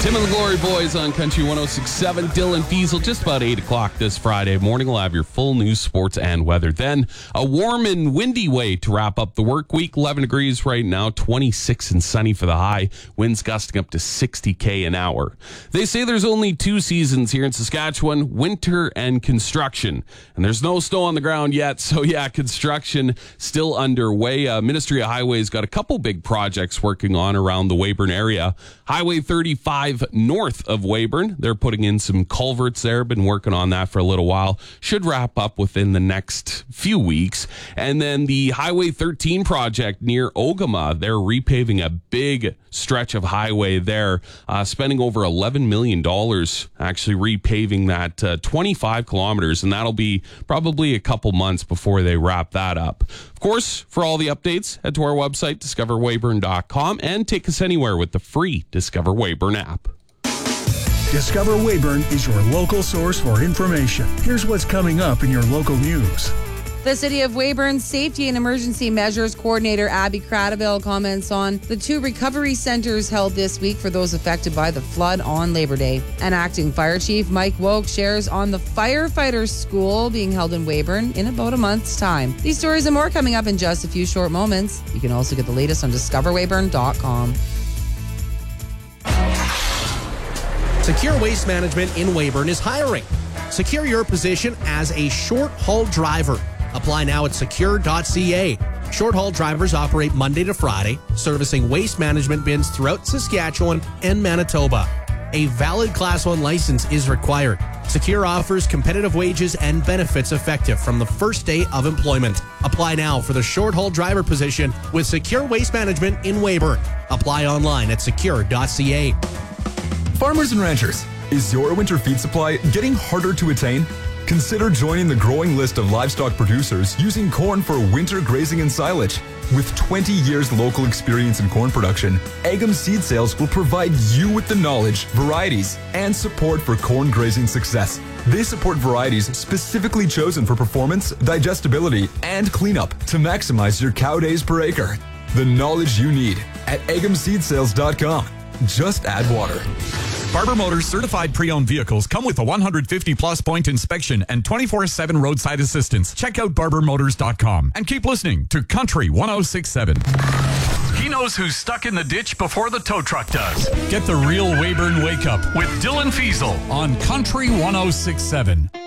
Tim and the Glory Boys on Country 106.7. Dylan Fiesel, just about 8 o'clock this Friday morning. We'll have your full news, sports, and weather. Then a warm and windy way to wrap up the work week. 11 degrees right now, 26 and sunny for the high. Winds gusting up to 60 an hour. They say there's only two seasons here in Saskatchewan, winter and construction. And there's no snow on the ground yet, so yeah, construction still underway. Ministry of Highways got a couple big projects working on around the Weyburn area. Highway 35 north of Weyburn. They're putting in some culverts there. Been working on that for a little while. Should wrap up within the next few weeks. And then the Highway 13 project near Ogama, they're repaving a big stretch of highway there, spending over $11 million actually repaving that 25 kilometers. And that'll be probably a couple months before they wrap that up. Of course, for all the updates, head to our website, discoverweyburn.com, and take us anywhere with the free Discover Weyburn app. Discover Weyburn is your local source for information. Here's what's coming up in your local news. The City of Weyburn Safety and Emergency Measures Coordinator Abby Cradaville comments on the 2 recovery centers held this week for those affected by the flood on Labor Day. And Acting Fire Chief Mike Woke shares on the Firefighters School being held in Weyburn in about a month's time. These stories and more coming up in just a few short moments. You can also get the latest on discoverweyburn.com. Secure Waste Management in Weyburn is hiring. Secure your position as a short-haul driver. Apply now at secure.ca. Short-haul drivers operate Monday to Friday, servicing waste management bins throughout Saskatchewan and Manitoba. A valid Class 1 license is required. Secure offers competitive wages and benefits effective from the first day of employment. Apply now for the short-haul driver position with Secure Waste Management in Weyburn. Apply online at secure.ca. Farmers and ranchers, is your winter feed supply getting harder to attain? Consider joining the growing list of livestock producers using corn for winter grazing and silage. With 20 years local experience in corn production, Agam Seed Sales will provide you with the knowledge, varieties, and support for corn grazing success. They support varieties specifically chosen for performance, digestibility, and cleanup to maximize your cow days per acre. The knowledge you need at agamseedsales.com. Just add water. Barber Motors certified pre-owned vehicles come with a 150-plus point inspection and 24/7 roadside assistance. Check out barbermotors.com and keep listening to Country 106.7. He knows who's stuck in the ditch before the tow truck does. Get the real Weyburn Wake Up with Dylan Fiesel on Country 106.7.